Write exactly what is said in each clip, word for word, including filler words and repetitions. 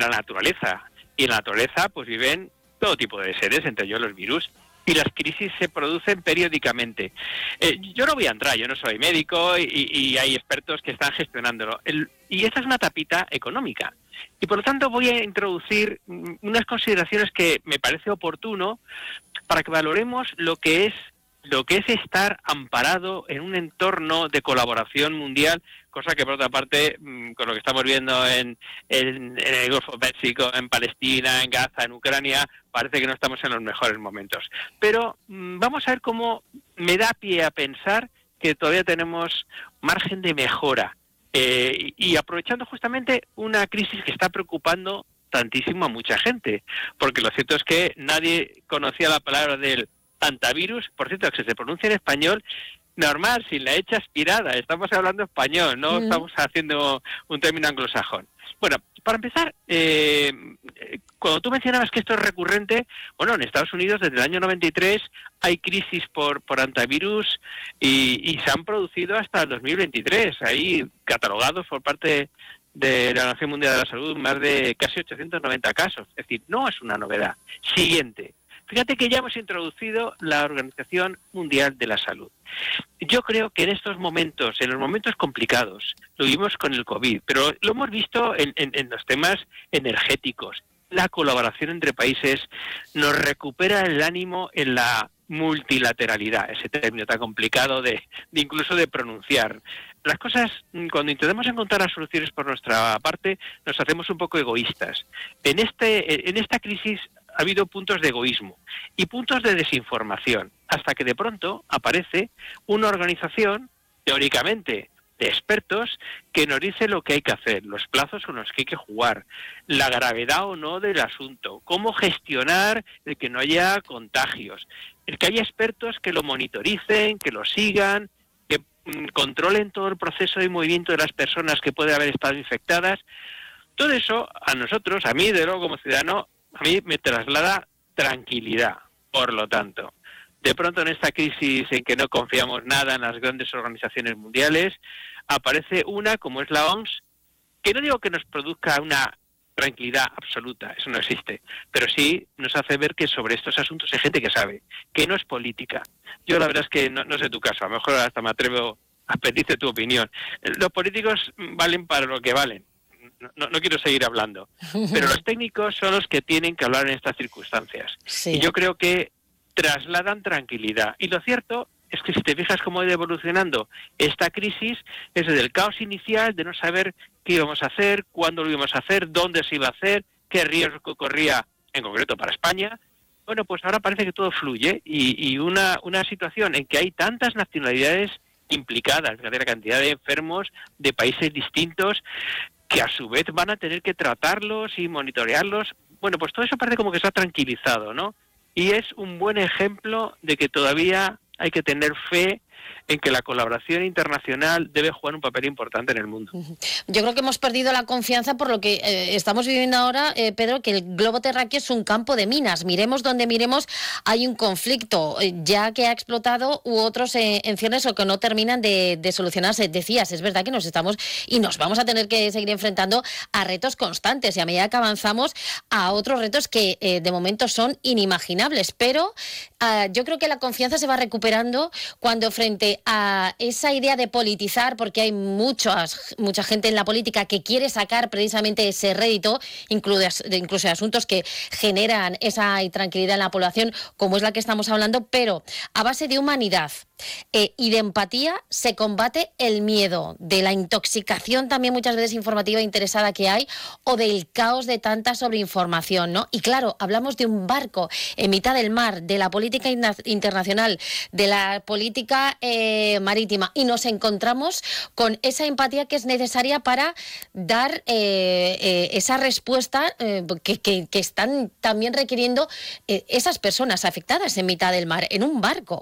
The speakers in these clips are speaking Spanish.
la naturaleza. Y en la naturaleza pues viven todo tipo de seres, entre ellos los virus. Y las crisis se producen periódicamente. Eh, yo no voy a entrar, yo no soy médico y, y hay expertos que están gestionándolo. El, y esta es una tapita económica. Y por lo tanto voy a introducir unas consideraciones que me parece oportuno para que valoremos lo que es lo que es estar amparado en un entorno de colaboración mundial, cosa que por otra parte, con lo que estamos viendo en, en, en el Golfo Pérsico, en Palestina, en Gaza, en Ucrania, parece que no estamos en los mejores momentos. Pero mmm, vamos a ver cómo me da pie a pensar que todavía tenemos margen de mejora. Eh, y, y aprovechando justamente una crisis que está preocupando tantísimo a mucha gente, porque lo cierto es que nadie conocía la palabra del hantavirus, por cierto, que se pronuncia en español normal, sin la hecha aspirada, estamos hablando español, no mm. estamos haciendo un término anglosajón. Bueno, para empezar, eh, cuando tú mencionabas que esto es recurrente, bueno, en Estados Unidos desde el año noventa y tres hay crisis por, por hantavirus y, y se han producido hasta el dos mil veintitrés, ahí catalogados por parte de la Organización Mundial de la Salud más de casi ochocientos noventa casos, es decir, no es una novedad. Siguiente. Fíjate que ya hemos introducido la Organización Mundial de la Salud. Yo creo que en estos momentos, en los momentos complicados, lo vimos con el COVID, pero lo hemos visto en, en, en los temas energéticos. La colaboración entre países nos recupera el ánimo en la multilateralidad, ese término tan complicado de, de incluso de pronunciar. Las cosas, cuando intentamos encontrar las soluciones por nuestra parte, nos hacemos un poco egoístas. En este, en esta crisis ha habido puntos de egoísmo y puntos de desinformación, hasta que de pronto aparece una organización, teóricamente, de expertos, que nos dice lo que hay que hacer, los plazos con los que hay que jugar, la gravedad o no del asunto, cómo gestionar el que no haya contagios, el que haya expertos que lo monitoricen, que lo sigan, que mm, controlen todo el proceso de movimiento de las personas que pueden haber estado infectadas. Todo eso, a nosotros, a mí, de luego, como ciudadano, a mí me traslada tranquilidad. Por lo tanto, de pronto en esta crisis en que no confiamos nada en las grandes organizaciones mundiales, aparece una como es la O M S, que no digo que nos produzca una tranquilidad absoluta, eso no existe, pero sí nos hace ver que sobre estos asuntos hay gente que sabe, que no es política. Yo la verdad es que no, no sé tu caso, a lo mejor hasta me atrevo a pedirte tu opinión. Los políticos valen para lo que valen. No, no quiero seguir hablando, pero los técnicos son los que tienen que hablar en estas circunstancias. Sí. Y yo creo que trasladan tranquilidad. Y lo cierto es que si te fijas cómo ha ido evolucionando esta crisis, es desde el caos inicial de no saber qué íbamos a hacer, cuándo lo íbamos a hacer, dónde se iba a hacer, qué riesgo corría en concreto para España. Bueno, pues ahora parece que todo fluye y, y una, una situación en que hay tantas nacionalidades implicadas, fíjate la cantidad de enfermos de países distintos, que a su vez van a tener que tratarlos y monitorearlos. Bueno, pues todo eso parece como que se ha tranquilizado, ¿no? Y es un buen ejemplo de que todavía hay que tener fe en que la colaboración internacional debe jugar un papel importante en el mundo. Yo creo que hemos perdido la confianza por lo que eh, estamos viviendo ahora, eh, Pedro, que el globo terráqueo es un campo de minas. Miremos donde miremos, hay un conflicto, eh, ya que ha explotado, u otros eh, en ciernes o que no terminan de, de solucionarse. Decías, es verdad que nos estamos y nos vamos a tener que seguir enfrentando a retos constantes y a medida que avanzamos a otros retos que eh, de momento son inimaginables. Pero eh, yo creo que la confianza se va recuperando cuando frente a esa idea de politizar, porque hay muchas, mucha gente en la política que quiere sacar precisamente ese rédito, incluso, incluso de asuntos que generan esa intranquilidad en la población, como es la que estamos hablando, pero a base de humanidad eh, y de empatía se combate el miedo, de la intoxicación también muchas veces informativa e interesada que hay, o del caos de tanta sobreinformación, ¿no? Y claro, hablamos de un barco en mitad del mar, de la política internacional, de la política eh, marítima, y nos encontramos con esa empatía que es necesaria para dar eh, eh, esa respuesta eh, que, que, que están también requiriendo eh, esas personas afectadas en mitad del mar, en un barco.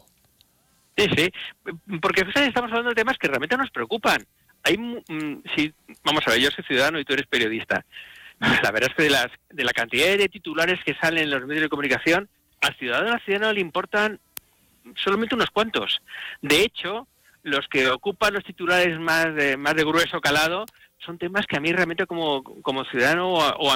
Sí, sí, porque fíjate, estamos hablando de temas que realmente nos preocupan. Hay, mm, sí, vamos a ver, yo soy ciudadano y tú eres periodista. La verdad es que de, las, de la cantidad de titulares que salen en los medios de comunicación, al ciudadano al ciudadano le importan solamente unos cuantos. De hecho, los que ocupan los titulares más de, más de grueso calado son temas que a mí realmente como, como ciudadano o, o